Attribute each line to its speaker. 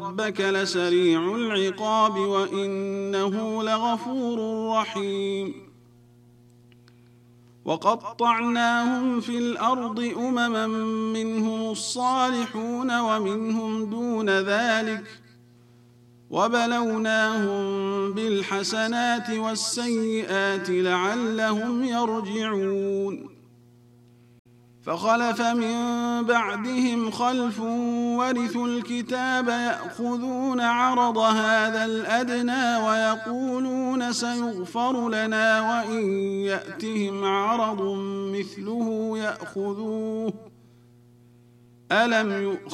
Speaker 1: ربك لسريع العقاب وإنه لغفور رحيم وقطعناهم في الأرض أمما منهم الصالحون ومنهم دون ذلك وبلوناهم بالحسنات والسيئات لعلهم يرجعون فخلف من بعدهم خلف ورثوا الكتاب يأخذون عرض هذا الأدنى ويقولون سيغفر لنا وإن يأتهم عرض مثله يأخذوه ألم يؤخذ